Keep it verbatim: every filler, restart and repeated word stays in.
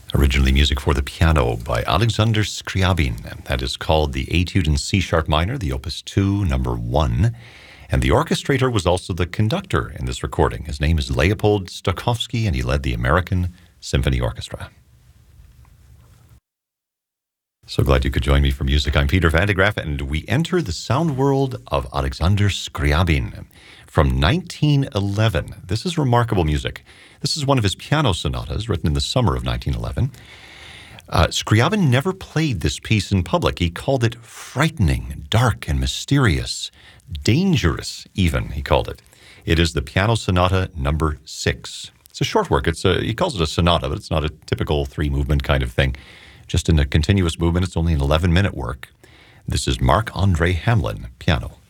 Originally music for the piano by Alexander Scriabin, and that is called the Etude in C Sharp Minor, the Opus two, number one. And the orchestrator was also the conductor in this recording. His name is Leopold Stokowski, and he led the American Symphony Orchestra. So glad you could join me for music. I'm Peter Van de Graaff, and we enter the sound world of Alexander Scriabin from nineteen eleven. This is remarkable music. This is one of his piano sonatas written in the summer of nineteen eleven. Uh, Scriabin never played this piece in public. He called it frightening, dark, and mysterious. Dangerous, even, he called it. It is the Piano Sonata number six. It's a short work. It's a, he calls it a sonata, but it's not a typical three-movement kind of thing. Just in a continuous movement. It's only an eleven-minute work. This is Marc-André Hamelin, piano.